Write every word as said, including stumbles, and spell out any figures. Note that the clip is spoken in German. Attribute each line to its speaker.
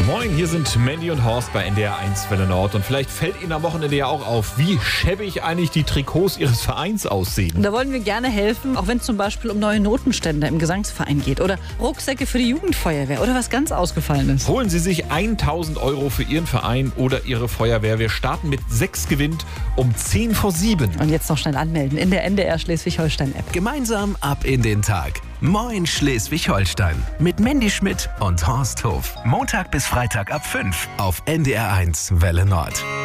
Speaker 1: Moin, hier sind Mandy und Horst bei N D R eins Welle Nord. Und vielleicht fällt Ihnen am Wochenende ja auch auf, wie schäbig eigentlich die Trikots Ihres Vereins aussehen.
Speaker 2: Und da wollen wir gerne helfen, auch wenn es zum Beispiel um neue Notenständer im Gesangsverein geht oder Rucksäcke für die Jugendfeuerwehr oder was ganz Ausgefallenes.
Speaker 1: Holen Sie sich tausend Euro für Ihren Verein oder Ihre Feuerwehr. Wir starten mit sechs gewinnt um zehn vor sieben.
Speaker 2: Und jetzt noch schnell anmelden in der N D R Schleswig-Holstein-App.
Speaker 3: Gemeinsam ab in den Tag. Moin Schleswig-Holstein mit Mandy Schmidt und Horst Hof. Montag bis Freitag ab fünf auf N D R eins Welle Nord.